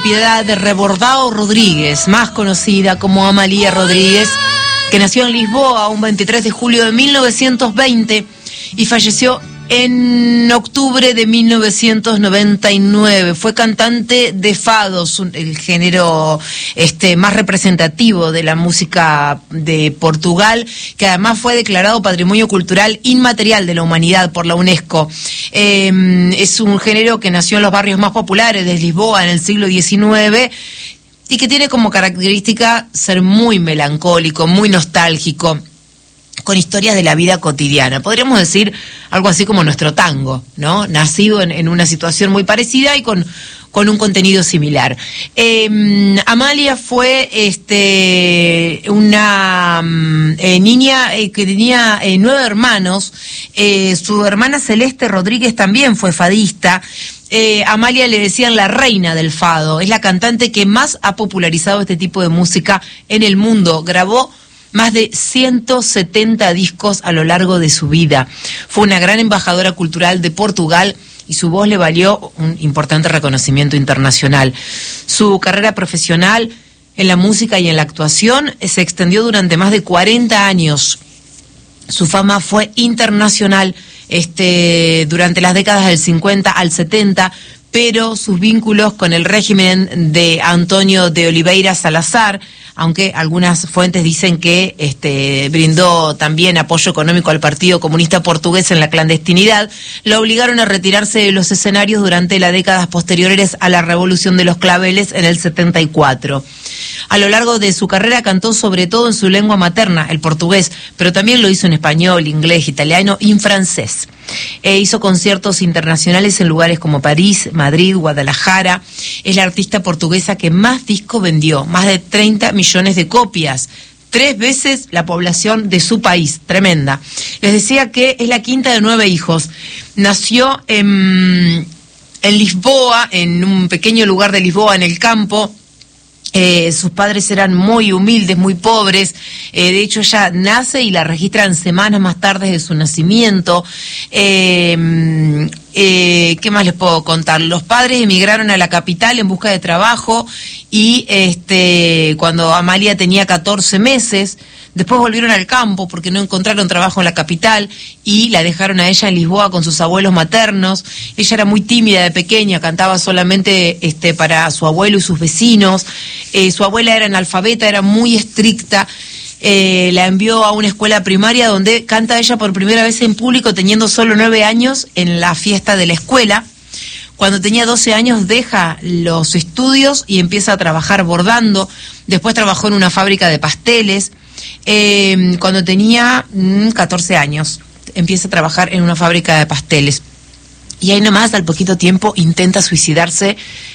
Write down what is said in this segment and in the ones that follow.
Propiedad de Rebordao Rodríguez, más conocida como Amalía Rodríguez, que nació en Lisboa un 23 de julio de 1920 y falleció en octubre de 1999. Fue cantante de fados, el género más representativo de la música de Portugal, que además fue declarado Patrimonio Cultural Inmaterial de la Humanidad por la UNESCO. Es un género que nació en los barrios más populares de Lisboa en el siglo XIX y que tiene como característica ser muy melancólico, muy nostálgico, con historias de la vida cotidiana. Podríamos decir algo así como nuestro tango, ¿no? Nacido en una situación muy parecida y con un contenido similar. Amalia fue una niña que tenía 9 hermanos. Su hermana Celeste Rodríguez también fue fadista. Amalia le decían la reina del fado. Es la cantante que más ha popularizado este tipo de música en el mundo. Grabó más de 170 discos a lo largo de su vida. Fue una gran embajadora cultural de Portugal y su voz le valió un importante reconocimiento internacional. Su carrera profesional en la música y en la actuación se extendió durante más de 40 años. Su fama fue internacional durante las décadas del 50 al 70, pero sus vínculos con el régimen de Antonio de Oliveira Salazar, aunque algunas fuentes dicen que brindó también apoyo económico al Partido Comunista Portugués en la clandestinidad, lo obligaron a retirarse de los escenarios durante las décadas posteriores a la Revolución de los Claveles en el 74. A lo largo de su carrera cantó sobre todo en su lengua materna, el portugués, pero también lo hizo en español, inglés, italiano y en francés. Hizo conciertos internacionales en lugares como París, Madrid, Guadalajara. Es la artista portuguesa que más discos vendió, más de 30 millones de copias, 3 veces la población de su país, tremenda. Les decía que es la quinta de 9 hijos. Nació en Lisboa, en un pequeño lugar de Lisboa, en el campo. Sus padres eran muy humildes, muy pobres. De hecho, ella nace y la registran semanas más tarde de su nacimiento. ¿Qué más les puedo contar? Los padres emigraron a la capital en busca de trabajo y cuando Amalia tenía 14 meses, después volvieron al campo porque no encontraron trabajo en la capital y la dejaron a ella en Lisboa con sus abuelos maternos. Ella era muy tímida de pequeña, cantaba solamente para su abuelo y sus vecinos. Su abuela era analfabeta, era muy estricta. La envió a una escuela primaria donde canta ella por primera vez en público teniendo solo 9 años en la fiesta de la escuela. Cuando tenía 12 años deja los estudios y empieza a trabajar bordando. Después trabajó en una fábrica de pasteles. Cuando tenía 14 años empieza a trabajar en una fábrica de pasteles. Y ahí nomás, al poquito tiempo, intenta suicidarse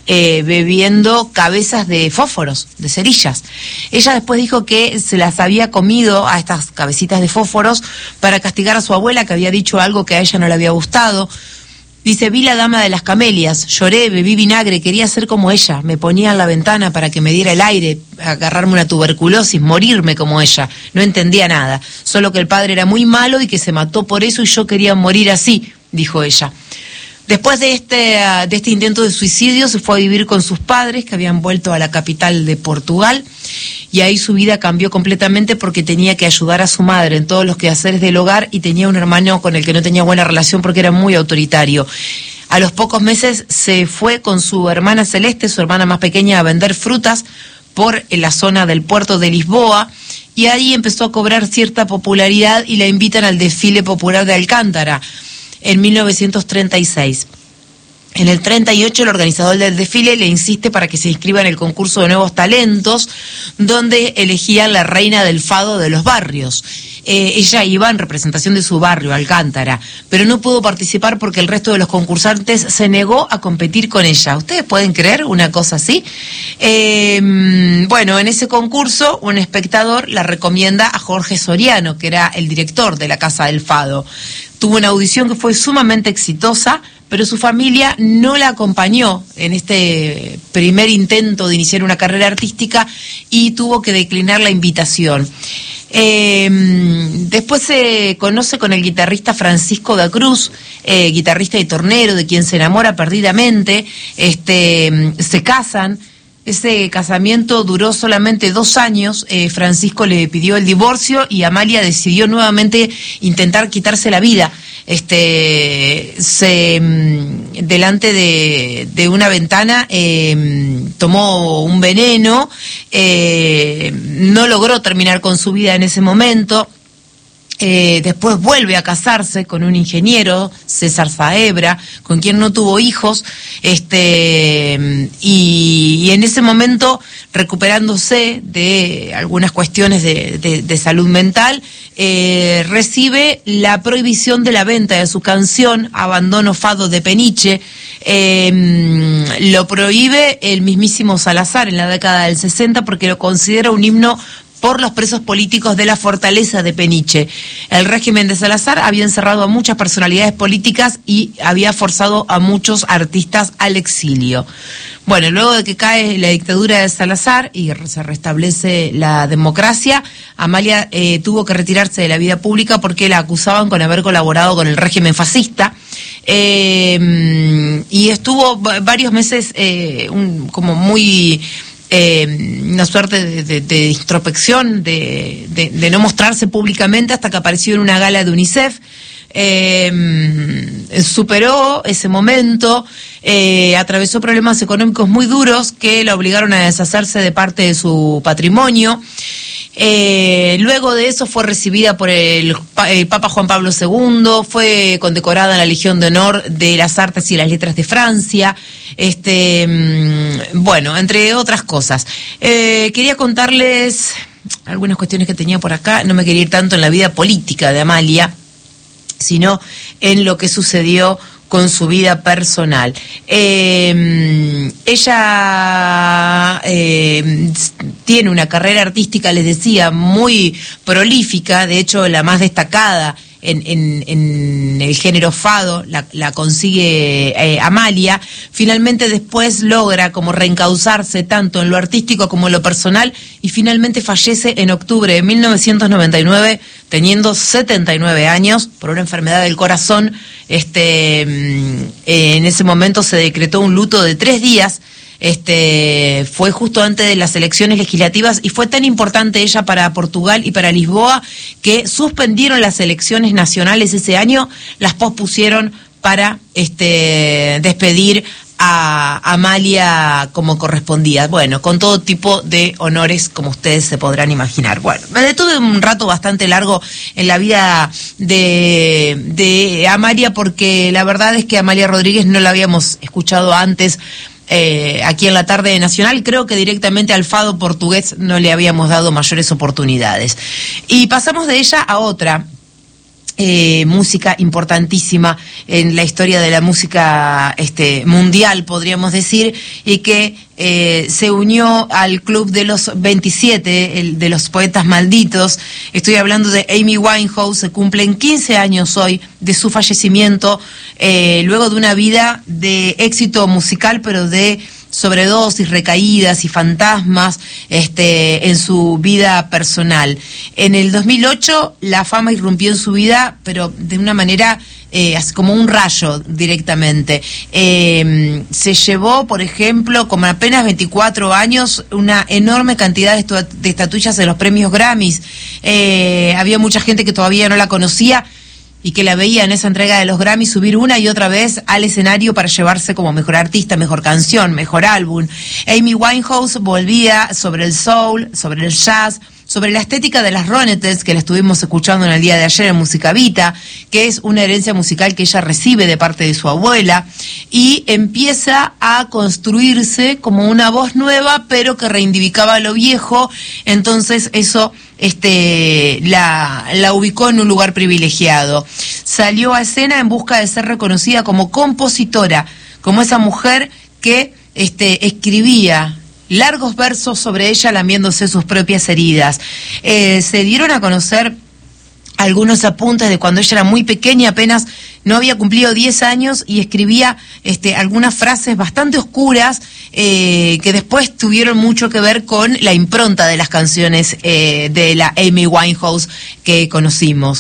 bebiendo cabezas de fósforos, de cerillas. Ella después dijo que se las había comido a estas cabecitas de fósforos para castigar a su abuela, que había dicho algo que a ella no le había gustado. Dice, vi la dama de las camelias, lloré, bebí vinagre, quería ser como ella, me ponía en la ventana para que me diera el aire, agarrarme una tuberculosis, morirme como ella. No entendía nada, solo que el padre era muy malo y que se mató por eso y yo quería morir así, dijo ella. Después de este intento de suicidio se fue a vivir con sus padres que habían vuelto a la capital de Portugal y ahí su vida cambió completamente porque tenía que ayudar a su madre en todos los quehaceres del hogar y tenía un hermano con el que no tenía buena relación porque era muy autoritario. A los pocos meses se fue con su hermana Celeste, su hermana más pequeña, a vender frutas por la zona del puerto de Lisboa y ahí empezó a cobrar cierta popularidad y la invitan al desfile popular de Alcántara en 1936. En el 38 el organizador del desfile le insiste para que se inscriba en el concurso de nuevos talentos, donde elegían la reina del fado de los barrios. Ella iba en representación de su barrio, Alcántara, pero no pudo participar porque el resto de los concursantes se negó a competir con ella. ¿Ustedes pueden creer una cosa así? Bueno, en ese concurso un espectador la recomienda a Jorge Soriano, que era el director de la Casa del Fado. Tuvo una audición que fue sumamente exitosa, pero su familia no la acompañó en este primer intento de iniciar una carrera artística y tuvo que declinar la invitación. Después se conoce con el guitarrista Francisco da Cruz, guitarrista y tornero, de quien se enamora perdidamente. Se casan. Ese casamiento duró solamente 2 años. Francisco le pidió el divorcio y Amalia decidió nuevamente intentar quitarse la vida. Delante de una ventana tomó un veneno, no logró terminar con su vida en ese momento. Después vuelve a casarse con un ingeniero, César Saebra, con quien no tuvo hijos, y en ese momento, recuperándose de algunas cuestiones de salud mental, recibe la prohibición de la venta de su canción Abandono Fado de Peniche. Lo prohíbe el mismísimo Salazar en la década del 60 porque lo considera un himno por los presos políticos de la fortaleza de Peniche. El régimen de Salazar había encerrado a muchas personalidades políticas y había forzado a muchos artistas al exilio. Bueno, luego de que cae la dictadura de Salazar y se restablece la democracia, Amalia tuvo que retirarse de la vida pública porque la acusaban con haber colaborado con el régimen fascista. Y estuvo varios meses como muy... una suerte de introspección, de no mostrarse públicamente hasta que apareció en una gala de UNICEF. Superó ese momento, atravesó problemas económicos muy duros que la obligaron a deshacerse de parte de su patrimonio. Luego de eso fue recibida por el Papa Juan Pablo II, fue condecorada en la Legión de Honor de las Artes y las Letras de Francia, bueno, entre otras cosas. Quería contarles algunas cuestiones que tenía por acá. No me quería ir tanto en la vida política de Amalia, sino en lo que sucedió con su vida personal. Ella tiene una carrera artística, les decía, muy prolífica, de hecho la más destacada en el género fado la consigue Amalia. Finalmente después logra como reencauzarse tanto en lo artístico como en lo personal y finalmente fallece en octubre de 1999 teniendo 79 años por una enfermedad del corazón. En ese momento se decretó un luto de 3 días. Fue justo antes de las elecciones legislativas y fue tan importante ella para Portugal y para Lisboa que suspendieron las elecciones nacionales ese año, las pospusieron para despedir a Amalia como correspondía. Bueno, con todo tipo de honores, como ustedes se podrán imaginar. Bueno, me detuve un rato bastante largo en la vida de Amalia porque la verdad es que Amalia Rodríguez no la habíamos escuchado antes aquí en la tarde de Nacional. Creo que directamente al fado portugués no le habíamos dado mayores oportunidades. Y pasamos de ella a otra música importantísima en la historia de la música mundial, podríamos decir, y que se unió al club de los 27, el de los poetas malditos. Estoy hablando de Amy Winehouse. Se cumplen 15 años hoy de su fallecimiento, luego de una vida de éxito musical, pero de sobredosis, recaídas y fantasmas en su vida personal. En el 2008 la fama irrumpió en su vida, pero de una manera así como un rayo directamente. Se llevó, por ejemplo, con apenas 24 años, una enorme cantidad de estatuillas en los premios Grammys. Había mucha gente que todavía no la conocía y que la veía en esa entrega de los Grammy subir una y otra vez al escenario para llevarse como mejor artista, mejor canción, mejor álbum. Amy Winehouse volvía sobre el soul, sobre el jazz, sobre la estética de las Ronettes, que la estuvimos escuchando en el día de ayer en Música Vita, que es una herencia musical que ella recibe de parte de su abuela, y empieza a construirse como una voz nueva, pero que reivindicaba lo viejo. Entonces eso la ubicó en un lugar privilegiado. Salió a escena en busca de ser reconocida como compositora, como esa mujer que escribía largos versos sobre ella lamiéndose sus propias heridas. Se dieron a conocer algunos apuntes de cuando ella era muy pequeña, apenas no había cumplido 10 años, y escribía algunas frases bastante oscuras que después tuvieron mucho que ver con la impronta de las canciones de la Amy Winehouse que conocimos.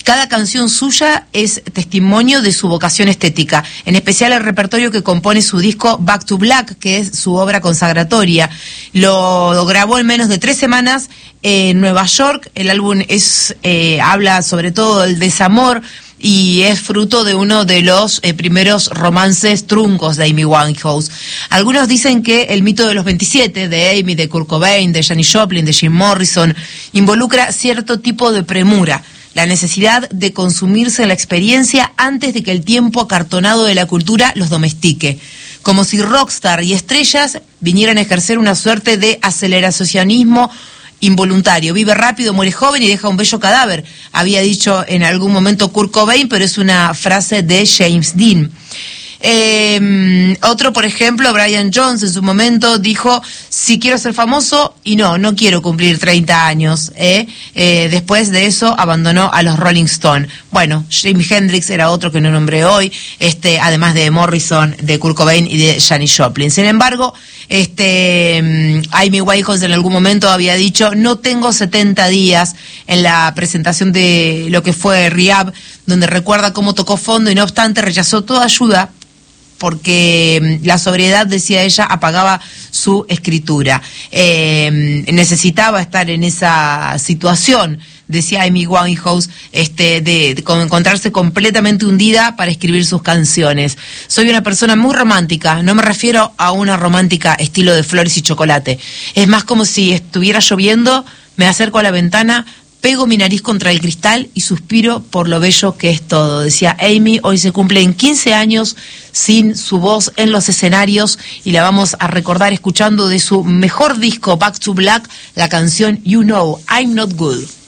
Cada canción suya es testimonio de su vocación estética, en especial el repertorio que compone su disco Back to Black, que es su obra consagratoria. Lo grabó en menos de 3 semanas en Nueva York. El álbum habla sobre todo del desamor y es fruto de uno de los primeros romances truncos de Amy Winehouse. Algunos dicen que el mito de los 27, de Amy, de Kurt Cobain, de Janis Joplin, de Jim Morrison, involucra cierto tipo de premura, la necesidad de consumirse en la experiencia antes de que el tiempo acartonado de la cultura los domestique. Como si rockstar y estrellas vinieran a ejercer una suerte de aceleracionismo involuntario. Vive rápido, muere joven y deja un bello cadáver, había dicho en algún momento Kurt Cobain, pero es una frase de James Dean. Otro, por ejemplo, Brian Jones, en su momento dijo: si quiero ser famoso, y no quiero cumplir 30 años. Después de eso abandonó a los Rolling Stones. Bueno, Jimi Hendrix era otro que no nombré hoy, además de Morrison, de Kurt Cobain y de Janis Joplin. Sin embargo, Amy Winehouse en algún momento había dicho: no tengo 70 días, en la presentación de lo que fue Rehab, donde recuerda cómo tocó fondo y no obstante rechazó toda ayuda porque la sobriedad, decía ella, apagaba su escritura. Necesitaba estar en esa situación, decía Amy Winehouse, de encontrarse completamente hundida para escribir sus canciones. Soy una persona muy romántica, no me refiero a una romántica estilo de Flores y Chocolate. Es más como si estuviera lloviendo, me acerco a la ventana, pego mi nariz contra el cristal y suspiro por lo bello que es todo. Decía Amy, hoy se cumplen 15 años sin su voz en los escenarios y la vamos a recordar escuchando de su mejor disco, Back to Black, la canción You Know I'm Not Good.